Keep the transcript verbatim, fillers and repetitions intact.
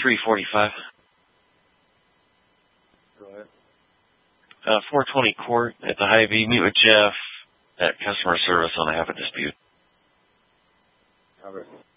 three forty-five. Go ahead. Uh, four twenty Court at the Hy-Vee. Meet with Jeff at customer service on a half a dispute. All right.